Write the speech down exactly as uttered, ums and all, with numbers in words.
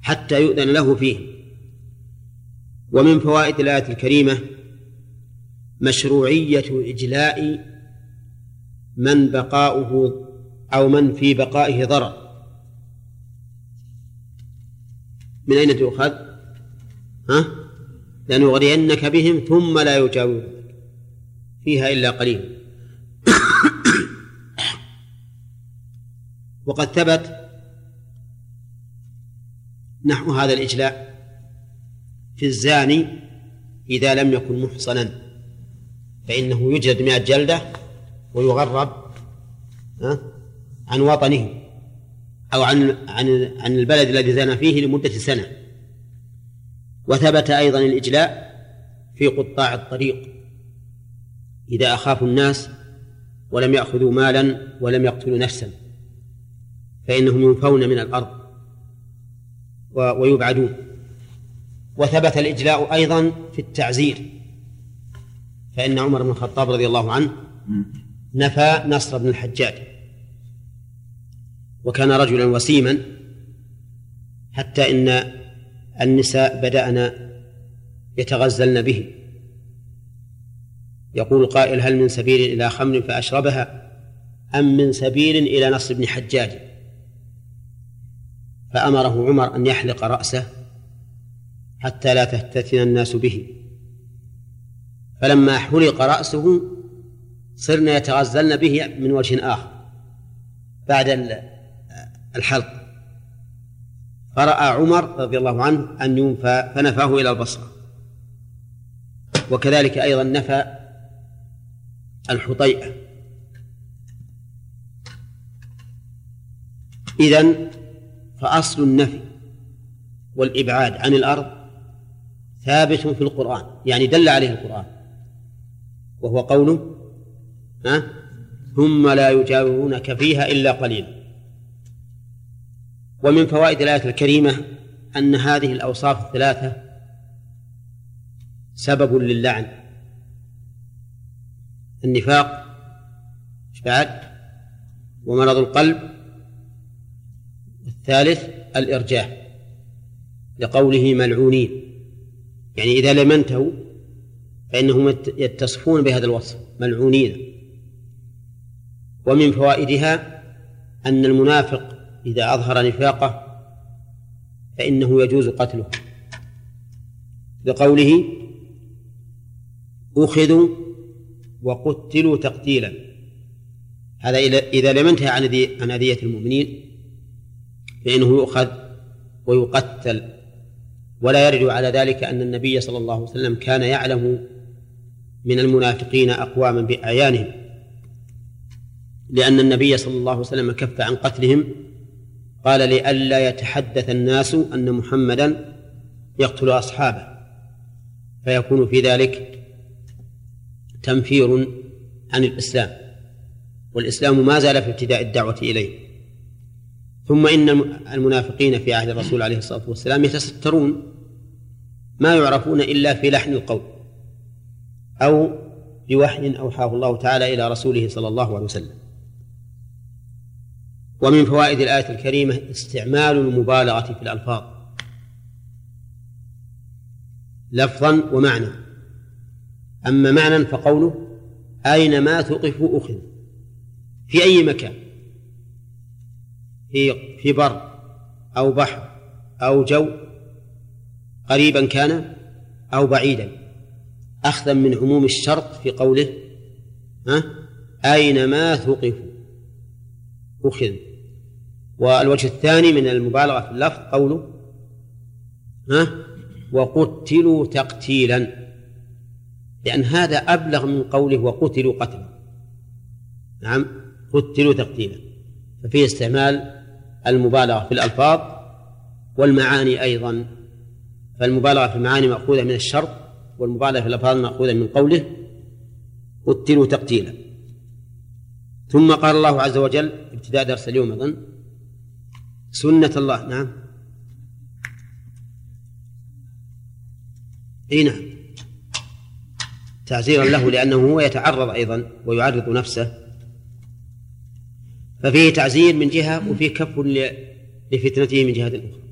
حتى يؤذن له فيه. ومن فوائد الآية الكريمة مشروعية إجلاء من بقاؤه أو من في بقائه ضرر. من أين تؤخذ؟ ها؟ لنغرينك بهم ثم لا يجاورونك فيها إلا قليل. وقد ثبت نحو هذا الإجلاء في الزاني إذا لم يكن محصنا فإنه يجلد مئة جلدة ويغرب عن وطنه أو عن عن عن البلد الذي زنى فيه لمدة سنة. وثبت أيضا الإجلاء في قطاع الطريق إذا أخافوا الناس ولم يأخذوا مالا ولم يقتلوا نفسا فإنهم ينفون من الأرض ويبعدون. وثبت الإجلاء أيضا في التعزير، فإن عمر بن الخطاب رضي الله عنه نفى نصر بن الحجاج، وكان رجلا وسيما حتى إن النساء بدأن يتغزلن به. يقول قائل: هل من سبيل إلى خمر فأشربها أم من سبيل إلى نصر بن حجاج؟ فأمره عمر أن يحلق رأسه حتى لا تفتتن الناس به. فلما حلق رأسه صرنا يتغزلن به من وجه آخر بعد الحلق، فرأى عمر رضي الله عنه أن ينفى فنفاه إلى البصرة. وكذلك أيضا نفى الحطيئة. إذن فأصل النفي والإبعاد عن الأرض ثابت في القرآن، يعني دل عليه القرآن، وهو قوله ها ثم لا يجاورونك فيها إلا قليلا. ومن فوائد الآية الكريمة أن هذه الأوصاف الثلاثة سبب للعن: النفاق بعد، ومرض القلب، والثالث الإرجاء، لقوله ملعونين، يعني إذا لم ينتهوا فإنهم يتصفون بهذا الوصف ملعونين. ومن فوائدها أن المنافق إذا أظهر نفاقه فإنه يجوز قتله، لقوله أخذوا وقتلوا تقتيلا. هذا إذا لم ينتهي عن أذية المؤمنين فإنه يؤخذ ويقتل. ولا يرد على ذلك أن النبي صلى الله عليه وسلم كان يعلم من المنافقين أقواما بأعيانهم، لأن النبي صلى الله عليه وسلم كف عن قتلهم، قال: لئلا يتحدث الناس أن محمدا يقتل أصحابه، فيكون في ذلك تنفير عن الإسلام، والإسلام ما زال في ابتداء الدعوة إليه. ثم إن المنافقين في عهد الرسول عليه الصلاة والسلام يتسترون، ما يعرفون إلا في لحن القول أو بوحي أوحاه الله تعالى إلى رسوله صلى الله عليه وسلم. ومن فوائد الآية الكريمة استعمال المبالغة في الألفاظ لفظا ومعنى. أما معنى فقوله أينما تقف أخذ، في أي مكان، في في بر أو بحر أو جو، قريبا كان أو بعيدا، أخذا من عموم الشرط في قوله ها أينما ثقف أخذ. والوجه الثاني من المبالغة في اللفظ قوله ها وقتلوا تقتيلا، لأن هذا أبلغ من قوله وقتلوا قتلا. نعم، قتلوا تقتيلا، ففيه استعمال المبالغة في الألفاظ والمعاني أيضا. فالمبالغة في المعاني مأخوذة من الشرط، والمبالغة في الألفاظ مأخوذة من قوله قتلوا تقتيلا. ثم قال الله عز وجل ابتداء درس اليوم أظن سنة الله. نعم، اي نعم، تعزيرا له لأنه هو يتعرض أيضا ويعرض نفسه، ففيه تعزير من جهة وفيه كف لفتنته من جهة أخرى.